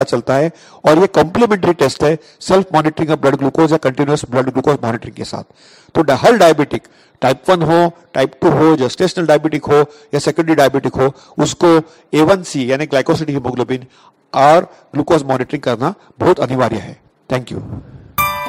चलता है। और ये कॉम्प्लीमेंट्री टेस्ट है self monitoring of blood glucose या कंटिन्यूअस ब्लड ग्लूकोज मॉनिटरिंग के साथ। तो हर डायबिटिक, टाइप 1 हो, टाइप 2 हो, जेस्टेशनल डायबिटिक हो या सेकेंडरी डायबिटिक हो, उसको A1C यानी ग्लाइकोसिड हीमोग्लोबिन और ग्लूकोज मॉनिटरिंग करना बहुत अनिवार्य है। Thank you.